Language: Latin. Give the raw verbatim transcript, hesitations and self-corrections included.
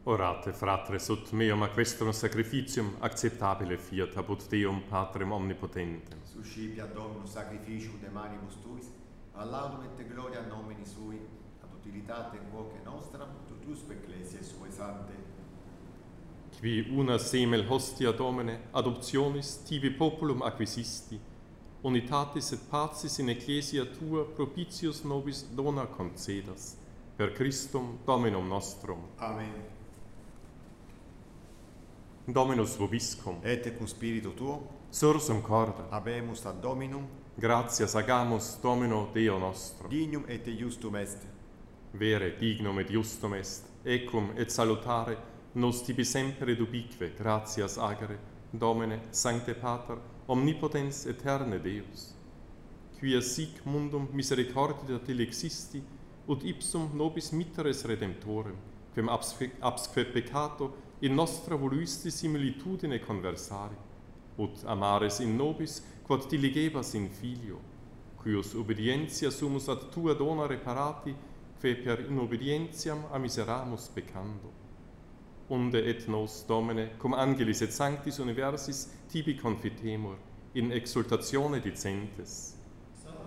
Orate, fratres, ut meum a questum sacrificium acceptabile fiat apud Deum Patrem omnipotentem. Suscipia Dominus sacrificium de manibus tuis, a laudum et gloria nomini sui, ad utilitate quoque nostram, tutusque ecclesiae sue sante. Qui una semel hostia Domine, adoptionis tibi populum acquisisti, unitatis et pacis in ecclesia tua propitius nobis dona concedas, per Christum Dominum nostrum. Amen. Dominus vobiscum, Et cum spiritu tuo, sursum corda, habemus ad Dominum, gratias agamus Domino Deo nostro. dignum et justum est. Vere dignum et justum est, ecum et salutare, nos tibi sempre dubique, gratias agere, Domine, Sancte Pater, omnipotens eterne Deus, quia sic mundum misericordia dilexisti, ut ipsum nobis mitteres redemptorem, quem absque, absque peccato in nostra voluisti similitudine conversari, ut amares in nobis, quod diligebas in filio, cuius obedientia sumus ad tua dona reparati, que per inobedientiam a miseramus peccando. Unde et nos, Domine, cum angelis et sanctis universis tibi confitemur, in exultatione dicentes.